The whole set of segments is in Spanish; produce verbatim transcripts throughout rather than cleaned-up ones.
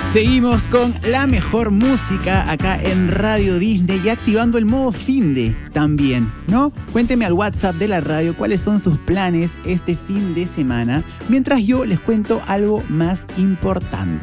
Seguimos con la mejor música acá en Radio Disney y activando el modo finde también, ¿no? Cuénteme al WhatsApp de la radio cuáles son sus planes este fin de semana, mientras yo les cuento algo más importante.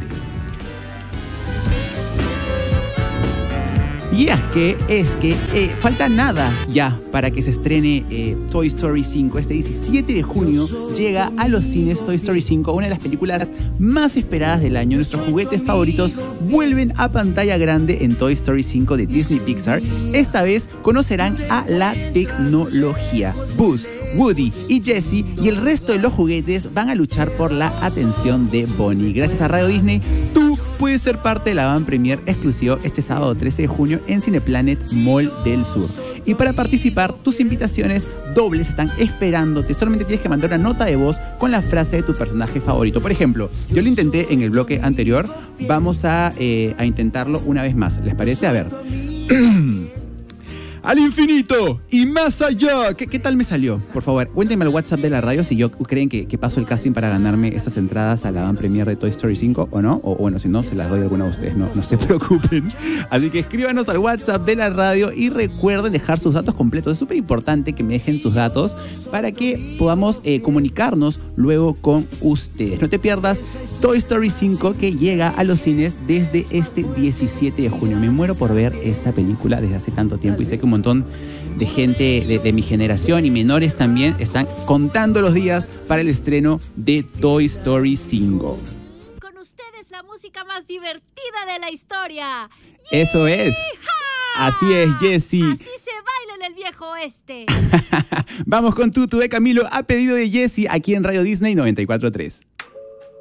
Y es que, es que eh, falta nada ya para que se estrene eh, Toy Story cinco. Este diecisiete de junio llega a los cines Toy Story cinco, una de las películas más esperadas del año. Nuestros juguetes favoritos vuelven a pantalla grande en Toy Story cinco de Disney Pixar. Esta vez conocerán a la tecnología. Buzz, Woody y Jessie y el resto de los juguetes van a luchar por la atención de Bonnie. Gracias a Radio Disney, tú puedes ser parte de la van premier exclusivo este sábado trece de junio en Cineplanet Mall del Sur. Y para participar, tus invitaciones dobles están esperándote. Solamente tienes que mandar una nota de voz con la frase de tu personaje favorito. Por ejemplo, yo lo intenté en el bloque anterior. Vamos a, eh, a intentarlo una vez más. ¿Les parece? A ver. ¡Al infinito y más allá! ¿Qué, ¿Qué tal me salió? Por favor, cuéntenme al WhatsApp de la radio si yo creen que, que paso el casting para ganarme estas entradas a la van premier de Toy Story cinco o no. O bueno, si no, se las doy a alguna de ustedes, no, no se preocupen. Así que escríbanos al WhatsApp de la radio y recuerden dejar sus datos completos. Es súper importante que me dejen tus datos para que podamos eh, comunicarnos luego con ustedes. No te pierdas Toy Story cinco, que llega a los cines desde este diecisiete de junio. Me muero por ver esta película desde hace tanto tiempo y sé que un montón de gente de, de mi generación y menores también están contando los días para el estreno de Toy Story cinco. Con ustedes la música más divertida de la historia. Eso es. Así es, Jessie. Así se baila en el viejo oeste. Vamos con Tutu de Camilo a pedido de Jessie aquí en Radio Disney noventa y cuatro punto tres.